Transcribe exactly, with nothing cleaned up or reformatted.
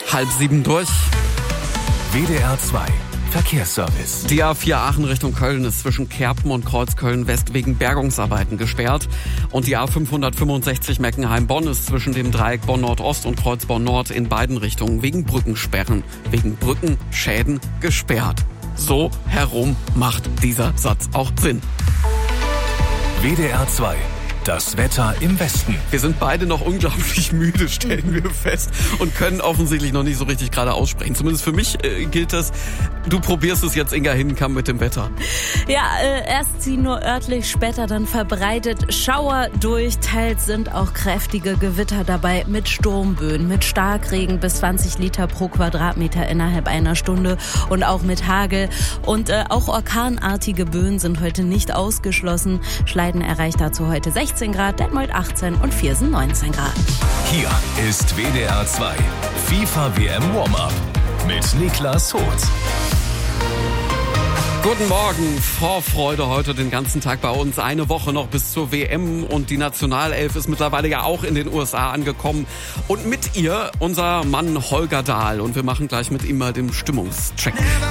Halb sieben durch. W D R zwei Verkehrsservice. Die A vier Aachen Richtung Köln ist zwischen Kerpen und Kreuzköln West wegen Bergungsarbeiten gesperrt. Und die A fünfhundertfünfundsechzig Meckenheim-Bonn ist zwischen dem Dreieck Bonn-Nordost und Kreuz Bonn-Nord in beiden Richtungen wegen Brückensperren, wegen Brückenschäden gesperrt. So herum macht dieser Satz auch Sinn. W D R zwei. Das Wetter im Westen. Wir sind beide noch unglaublich müde, stellen wir fest, und können offensichtlich noch nicht so richtig gerade aussprechen. Zumindest für mich äh, gilt das. Du probierst es jetzt, Inga Hindenkamp, mit dem Wetter. Ja, äh, erst ziehen nur örtlich, später dann verbreitet Schauer durch. Teils sind auch kräftige Gewitter dabei mit Sturmböen, mit Starkregen bis zwanzig Liter pro Quadratmeter innerhalb einer Stunde und auch mit Hagel. Und äh, auch orkanartige Böen sind heute nicht ausgeschlossen. Schleiden erreicht dazu heute sechzehn Grad, Detmold achtzehn und Viersen neunzehn Grad. Hier ist W D R zwei FIFA W M Warm-Up mit Niklas Hoth. Guten Morgen, Vorfreude heute den ganzen Tag bei uns. Eine Woche noch bis zur W M und die Nationalelf ist mittlerweile ja auch in den U S A angekommen. Und mit ihr unser Mann Holger Dahl. Und wir machen gleich mit ihm mal den Stimmungscheck.